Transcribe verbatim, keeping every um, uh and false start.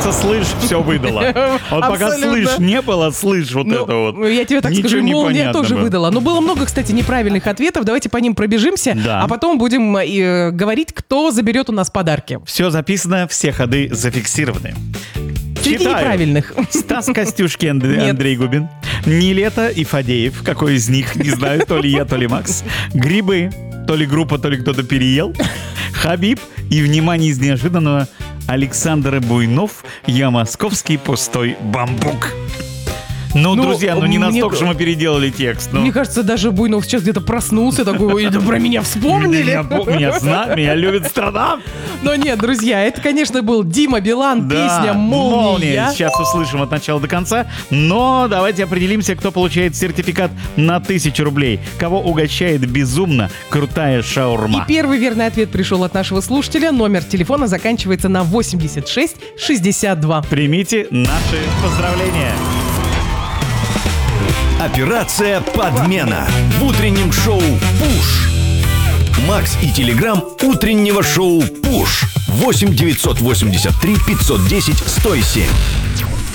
называется, слышь, все выдало. Вот пока слышь не было, слышь, вот Ну, это вот. Я тебе так Ничего скажу, не молния понятно тоже было. выдала. Но было много, кстати, неправильных ответов. Давайте по ним пробежимся, Да. а потом будем э, говорить, кто заберет у нас подарки. Все записано, все ходы зафиксированы. Среди Читаю. неправильных. Стас Костюшкин, Андрей, Нет. Андрей Губин. Нилета и Фадеев. Какой из них? Не знаю, то ли я, то ли Макс. Грибы. То ли группа, то ли кто-то переел. Хабиб. И, внимание, из неожиданного, Александр Буйнов. Я московский пустой бамбук. Ну, Ну, друзья, ну не мне- настолько же мы переделали текст. Ну. Мне кажется, даже Буйнов сейчас где-то проснулся, такой, ой, это про меня вспомнили. Меня, меня знают, меня любит страна. Но нет, друзья, это, конечно, был Дима Билан, песня «Молния». Сейчас услышим от начала до конца. Но давайте определимся, кто получает сертификат на тысячу рублей. Кого угощает безумно крутая И шаурма. первый верный ответ пришел от нашего слушателя. Номер телефона заканчивается на восемьдесят шесть шестьдесят два. Примите наши поздравления. Операция «Подмена» в утреннем шоу «Пуш». Макс и Телеграм утреннего шоу «Пуш». восемь девятьсот восемьдесят три пятьсот десять сто семь.